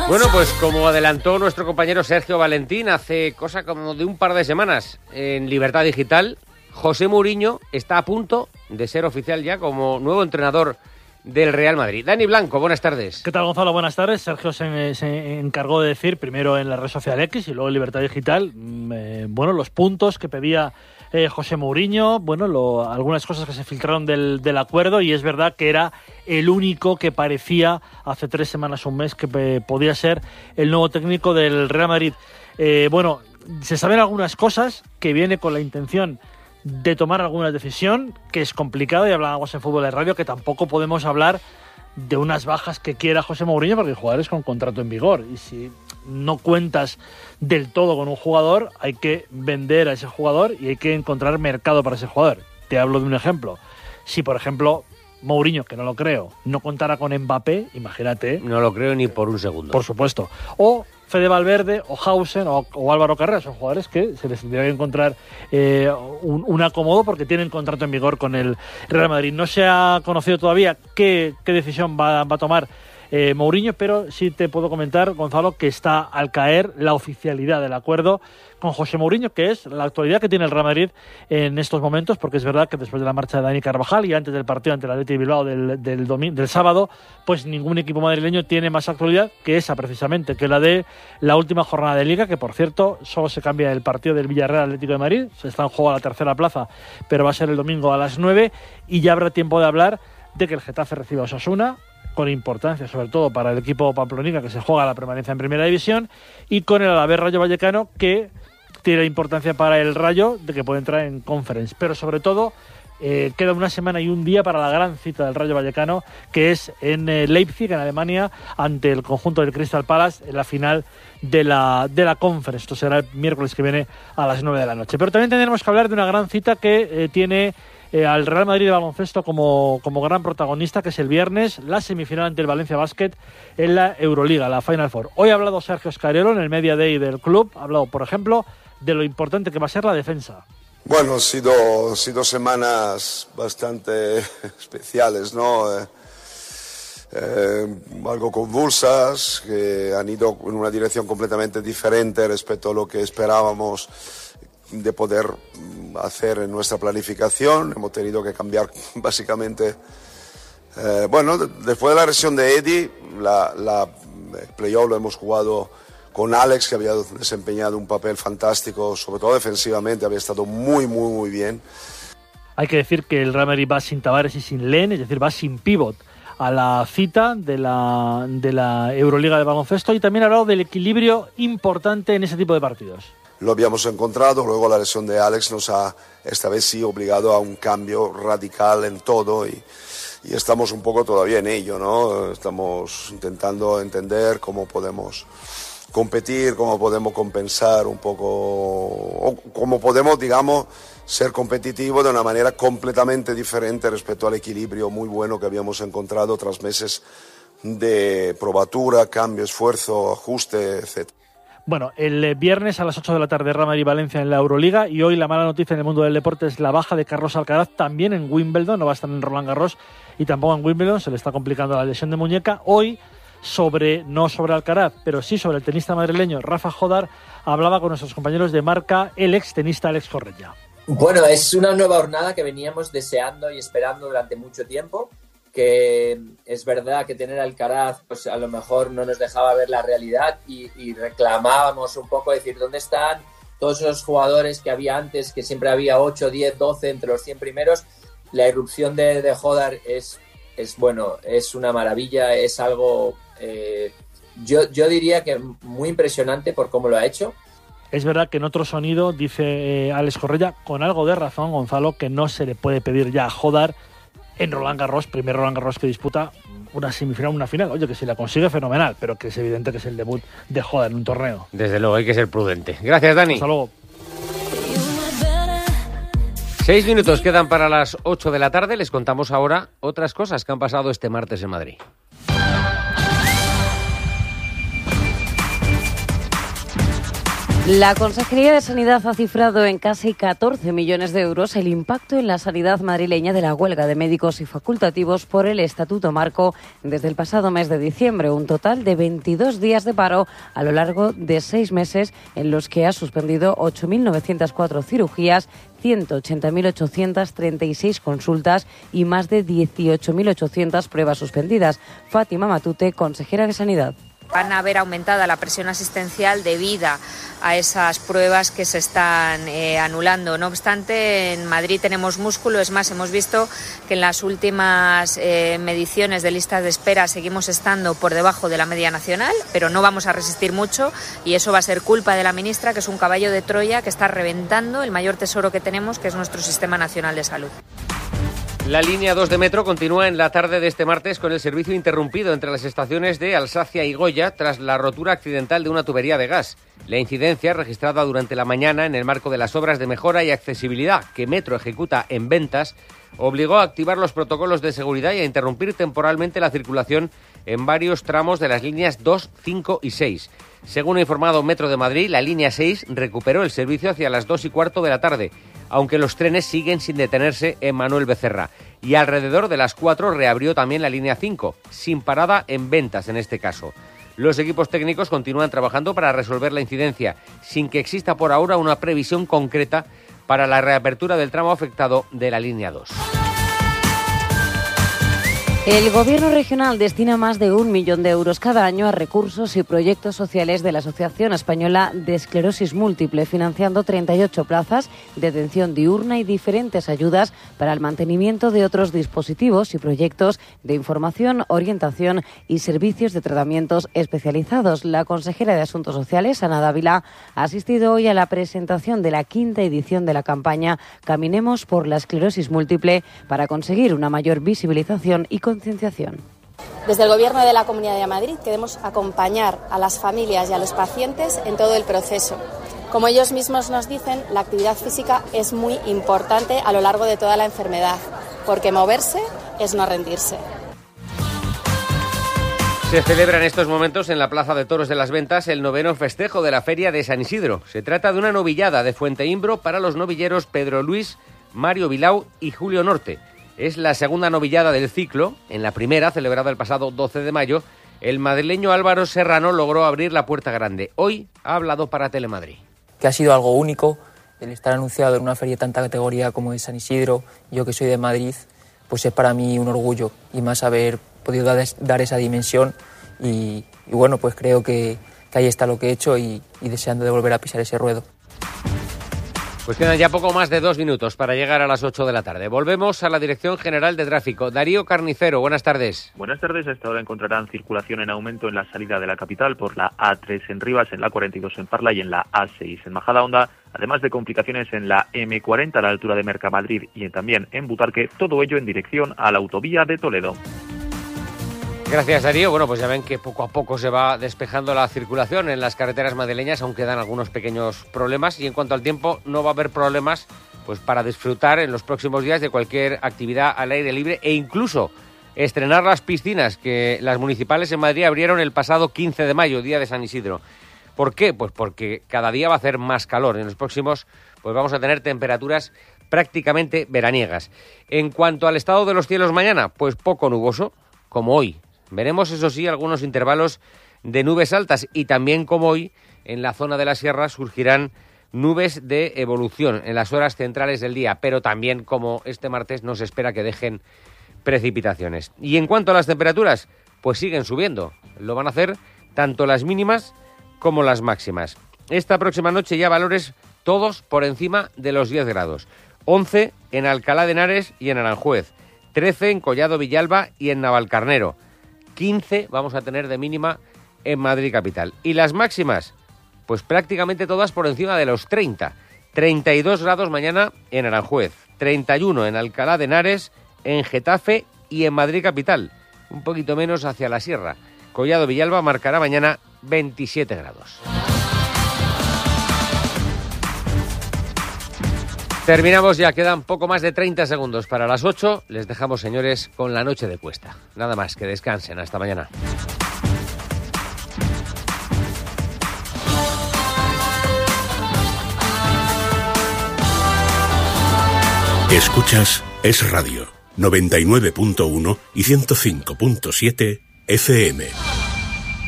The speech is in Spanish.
Bueno, pues como adelantó nuestro compañero Sergio Valentín hace cosa como de un par de semanas en Libertad Digital, José Mourinho está a punto de ser oficial ya como nuevo entrenador del Real Madrid. Dani Blanco, buenas tardes. ¿Qué tal, Gonzalo? Buenas tardes. Sergio se encargó de decir, primero en la red social X y luego en Libertad Digital, los puntos que pedía José Mourinho, algunas cosas que se filtraron del acuerdo, y es verdad que era el único que parecía hace 3 semanas, un mes, que podía ser el nuevo técnico del Real Madrid. Se saben algunas cosas, que viene con la intención de tomar alguna decisión, que es complicado, y hablábamos en Fútbol de Radio que tampoco podemos hablar de unas bajas que quiera José Mourinho, porque el jugador es con contrato en vigor, y si no cuentas del todo con un jugador, hay que vender a ese jugador y hay que encontrar mercado para ese jugador. Te hablo de un ejemplo. Si, por ejemplo, Mourinho, que no lo creo, no contara con Mbappé, imagínate. No lo creo ni por un segundo. Por supuesto. O Fede Valverde, o Hausen, o Álvaro Carrera, son jugadores que se les tendría que encontrar un acomodo porque tienen contrato en vigor con el Real Madrid. No se ha conocido todavía qué decisión va a tomar Mourinho, pero sí te puedo comentar, Gonzalo, que está al caer la oficialidad del acuerdo con José Mourinho, que es la actualidad que tiene el Real Madrid en estos momentos, porque es verdad que después de la marcha de Dani Carvajal y antes del partido ante el Athletic Bilbao del sábado, pues ningún equipo madrileño tiene más actualidad que esa, precisamente, que la de la última jornada de Liga, que por cierto solo se cambia el partido del Villarreal Atlético de Madrid, se está en juego a la tercera plaza, pero va a ser el domingo a las 9, y ya habrá tiempo de hablar de que el Getafe reciba a Osasuna, con importancia sobre todo para el equipo pamplonica, que se juega la permanencia en Primera División, y con el Alavés Rayo Vallecano, que tiene importancia para el Rayo de que puede entrar en Conference. Pero sobre todo queda una semana y un día para la gran cita del Rayo Vallecano, que es en Leipzig, en Alemania, ante el conjunto del Crystal Palace en la final de la Conference. Esto será el miércoles que viene a las 9 de la noche. Pero también tendremos que hablar de una gran cita que tiene al Real Madrid de baloncesto como gran protagonista, que es el viernes, la semifinal ante el Valencia Basket en la Euroliga, la Final Four. Hoy ha hablado Sergio Scariolo en el Media Day del club, ha hablado, por ejemplo, de lo importante que va a ser la defensa. Bueno, han sido semanas bastante especiales, ¿no? Algo convulsas, que han ido en una dirección completamente diferente respecto a lo que esperábamos de poder hacer en nuestra planificación. Hemos tenido que cambiar básicamente. Después de la lesión de Eddie, el playoff lo hemos jugado con Alex, que había desempeñado un papel fantástico, sobre todo defensivamente, había estado muy, muy, muy bien. Hay que decir que el Real Madrid va sin Tavares y sin Len, es decir, va sin pívot a la cita de la Euroliga de baloncesto, y también ha hablado del equilibrio importante en ese tipo de partidos. Lo habíamos encontrado, luego la lesión de Alex nos ha, esta vez sí, obligado a un cambio radical en todo, y estamos un poco todavía en ello, ¿no? Estamos intentando entender cómo podemos competir, cómo podemos compensar un poco, o cómo podemos, digamos, ser competitivos de una manera completamente diferente respecto al equilibrio muy bueno que habíamos encontrado tras meses de probatura, cambio, esfuerzo, ajuste, etc. Bueno, el viernes a las 8 de la tarde Real Madrid-Valencia en la Euroliga, y hoy la mala noticia en el mundo del deporte es la baja de Carlos Alcaraz, también en Wimbledon, no va a estar en Roland Garros y tampoco en Wimbledon, se le está complicando la lesión de muñeca. Hoy, no sobre Alcaraz, pero sí sobre el tenista madrileño Rafa Jodar, hablaba con nuestros compañeros de Marca el ex tenista Alex Correia. Bueno, es una nueva jornada que veníamos deseando y esperando durante mucho tiempo, que es verdad que tener a Alcaraz pues a lo mejor no nos dejaba ver la realidad, y reclamábamos un poco, decir, ¿dónde están todos esos jugadores que había antes, que siempre había 8, 10, 12 entre los 100 primeros? La irrupción de Jodar es una maravilla, es algo, yo diría que muy impresionante por cómo lo ha hecho. Es verdad que en otro sonido, dice Alex Correia, con algo de razón, Gonzalo, que no se le puede pedir ya a Jodar en Roland Garros, primer Roland Garros que disputa, una semifinal, una final. Oye, que si la consigue, fenomenal, pero que es evidente que es el debut de Jodar en un torneo. Desde luego, hay que ser prudente. Gracias, Dani. Hasta luego. 6 minutos quedan para las 8 de la tarde. Les contamos ahora otras cosas que han pasado este martes en Madrid. La Consejería de Sanidad ha cifrado en casi 14 millones de euros el impacto en la sanidad madrileña de la huelga de médicos y facultativos por el Estatuto Marco desde el pasado mes de diciembre. Un total de 22 días de paro a lo largo de 6 meses en los que ha suspendido 8.904 cirugías, 180.836 consultas y más de 18.800 pruebas suspendidas. Fátima Matute, consejera de Sanidad. Van a ver aumentada la presión asistencial debida a esas pruebas que se están anulando. No obstante, en Madrid tenemos músculo. Es más, hemos visto que en las últimas mediciones de listas de espera seguimos estando por debajo de la media nacional, pero no vamos a resistir mucho y eso va a ser culpa de la ministra, que es un caballo de Troya que está reventando el mayor tesoro que tenemos, que es nuestro Sistema Nacional de Salud. La línea 2 de metro continúa en la tarde de este martes con el servicio interrumpido entre las estaciones de Alsacia y Goya tras la rotura accidental de una tubería de gas. La incidencia, registrada durante la mañana en el marco de las obras de mejora y accesibilidad que Metro ejecuta en Ventas, obligó a activar los protocolos de seguridad y a interrumpir temporalmente la circulación en varios tramos de las líneas 2, 5 y 6. Según ha informado Metro de Madrid, la línea 6 recuperó el servicio hacia las 2:15 de la tarde, aunque los trenes siguen sin detenerse en Manuel Becerra. Y alrededor de las 4 reabrió también la línea 5, sin parada en Ventas en este caso. Los equipos técnicos continúan trabajando para resolver la incidencia, sin que exista por ahora una previsión concreta para la reapertura del tramo afectado de la línea 2. El Gobierno regional destina más de 1 millón de euros cada año a recursos y proyectos sociales de la Asociación Española de Esclerosis Múltiple, financiando 38 plazas de atención diurna y diferentes ayudas para el mantenimiento de otros dispositivos y proyectos de información, orientación y servicios de tratamientos especializados. La consejera de Asuntos Sociales, Ana Dávila, ha asistido hoy a la presentación de la 5ª edición de la campaña Caminemos por la Esclerosis Múltiple para conseguir una mayor visibilización y concienciación. Desde el Gobierno de la Comunidad de Madrid queremos acompañar a las familias y a los pacientes en todo el proceso. Como ellos mismos nos dicen, la actividad física es muy importante a lo largo de toda la enfermedad, porque moverse es no rendirse. Se celebra en estos momentos en la Plaza de Toros de las Ventas el 9º festejo de la Feria de San Isidro. Se trata de una novillada de Fuenteimbro para los novilleros Pedro Luis, Mario Vilau y Julio Norte. Es la segunda novillada del ciclo. En la primera, celebrada el pasado 12 de mayo, el madrileño Álvaro Serrano logró abrir la puerta grande. Hoy ha hablado para Telemadrid. Que ha sido algo único el estar anunciado en una feria de tanta categoría como es San Isidro. Yo que soy de Madrid, pues es para mí un orgullo y más haber podido dar esa dimensión y bueno, pues creo que ahí está lo que he hecho y deseando de volver a pisar ese ruedo. Pues quedan ya poco más de 2 minutos para llegar a las 8 de la tarde. Volvemos a la Dirección General de Tráfico. Darío Carnicero, buenas tardes. Buenas tardes. A esta hora encontrarán circulación en aumento en la salida de la capital por la A3 en Rivas, en la 42 en Parla y en la A6 en Majadahonda, además de complicaciones en la M40 a la altura de Mercamadrid y también en Butarque, todo ello en dirección a la autovía de Toledo. Gracias, Darío. Bueno, pues ya ven que poco a poco se va despejando la circulación en las carreteras madrileñas, aunque quedan algunos pequeños problemas. Y en cuanto al tiempo, no va a haber problemas pues para disfrutar en los próximos días de cualquier actividad al aire libre e incluso estrenar las piscinas que las municipales en Madrid abrieron el pasado 15 de mayo, día de San Isidro. ¿Por qué? Pues porque cada día va a hacer más calor. En los próximos pues vamos a tener temperaturas prácticamente veraniegas. En cuanto al estado de los cielos mañana, pues poco nuboso, como hoy. Veremos, eso sí, algunos intervalos de nubes altas y también, como hoy, en la zona de la sierra surgirán nubes de evolución en las horas centrales del día, pero también, como este martes, nos espera que dejen precipitaciones. Y en cuanto a las temperaturas, pues siguen subiendo. Lo van a hacer tanto las mínimas como las máximas. Esta próxima noche ya valores todos por encima de los 10 grados. 11 en Alcalá de Henares y en Aranjuez. 13 en Collado Villalba y en Navalcarnero. 15 vamos a tener de mínima en Madrid capital. Y las máximas, pues prácticamente todas por encima de los 30. 32 grados mañana en Aranjuez, 31 en Alcalá de Henares, en Getafe y en Madrid capital. Un poquito menos hacia la sierra. Collado Villalba marcará mañana 27 grados. Terminamos ya, quedan poco más de 30 segundos para las 8. Les dejamos, señores, con la noche de Cuesta. Nada más, que descansen. Hasta mañana. Escuchas Es Radio, 99.1 y 105.7 FM.